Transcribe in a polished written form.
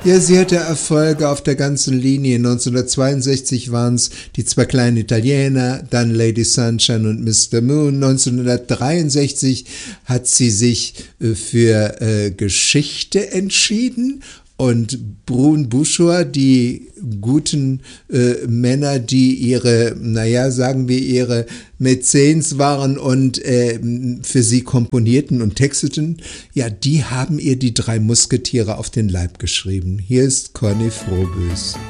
Ja, sie hatte Erfolge auf der ganzen Linie. 1962 waren es die zwei kleinen Italiener, dann Lady Sunshine und Mr. Moon. 1963 hat sie sich für Geschichte entschieden. Und Brun Buschor, die guten Männer, die ihre, sagen wir, ihre Mäzens waren und für sie komponierten und texteten, ja, die haben ihr die drei Musketiere auf den Leib geschrieben. Hier ist Conny Frohbös.